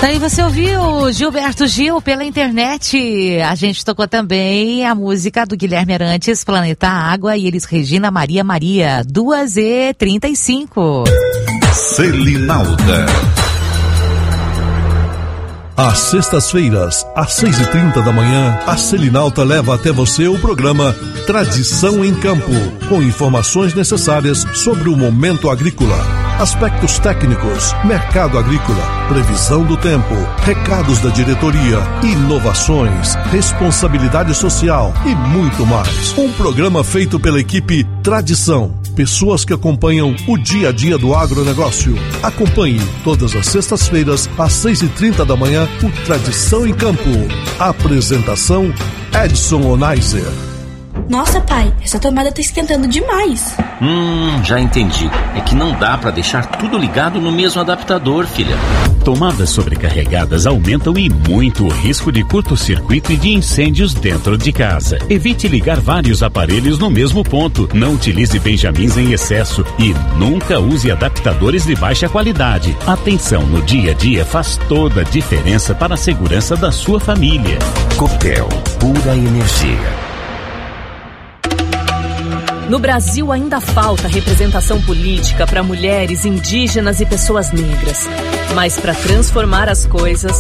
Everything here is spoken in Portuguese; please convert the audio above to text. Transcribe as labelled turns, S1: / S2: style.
S1: Daí você ouviu Gilberto Gil pela internet. A gente tocou também a música do Guilherme Arantes, Planeta Água, e eles Regina Maria Maria, 2h35.
S2: Selinalda. Às sextas-feiras, às 6h30 da manhã, a Selinalta leva até você o programa Tradição em Campo, com informações necessárias sobre o momento agrícola, aspectos técnicos, mercado agrícola, previsão do tempo, recados da diretoria, inovações, responsabilidade social e muito mais. Um programa feito pela equipe Tradição, pessoas que acompanham o dia a dia do agronegócio. Acompanhe todas as sextas-feiras, às 6h30 da manhã, o Tradição em Campo. Apresentação, Edson Onaiser.
S3: Nossa, pai, essa tomada tá esquentando demais.
S4: Já entendi. É que não dá pra deixar tudo ligado no mesmo adaptador, filha.
S5: Tomadas sobrecarregadas aumentam e muito o risco de curto-circuito e de incêndios dentro de casa. Evite ligar vários aparelhos no mesmo ponto. Não utilize benjamins em excesso e nunca use adaptadores de baixa qualidade. Atenção no dia a dia faz toda a diferença para a segurança da sua família.
S4: Copel, pura energia.
S6: No Brasil ainda falta representação política para mulheres, indígenas e pessoas negras. Mas para transformar as coisas,